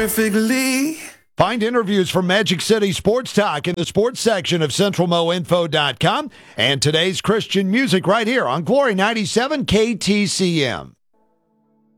perfectly. Find interviews from Magic City Sports Talk in the sports section of CentralMoInfo.com and today's Christian music right here on Glory 97 KTCM.